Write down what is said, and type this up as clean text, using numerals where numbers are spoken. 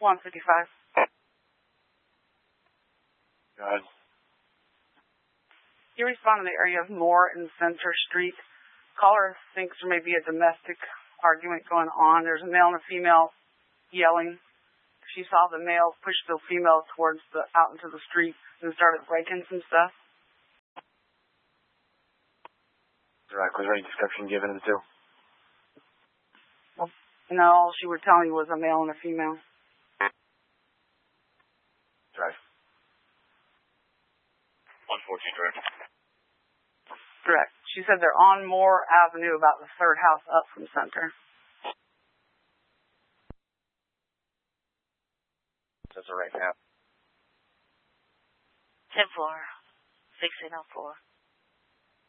155. Go ahead. You respond in the area of Moore and Center Street. Caller thinks there may be a domestic argument going on. There's a male and a female yelling. She saw the male push the female towards out into the street and started breaking some stuff. Correct. Was there any description given of the two? Well, no, all she was telling you was a male and a female. Drive. 114 direct. Correct. She said they're on Moore Avenue, about the third house up from Center. That's a right now. 10-4. 1604.